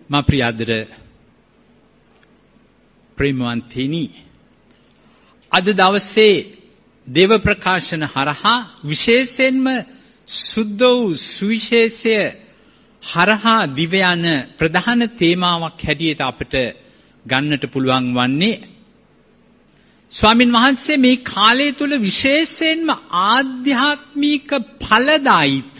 මා ප්‍රියාදර ප්‍රේමවන්තිනි, අද දවසේ දේව ප්‍රකාශන හරහා විශේෂයෙන්ම සුද්ධ වූ සුවිශේෂය හරහා දිව යන ප්‍රධාන තේමාවක් හැටියට අපට ගන්නට පුළුවන් වන්නේ ස්වාමින් වහන්සේ මේ කාලය තුල විශේෂයෙන්ම ආධ්‍යාත්මික ඵලදායීත්වය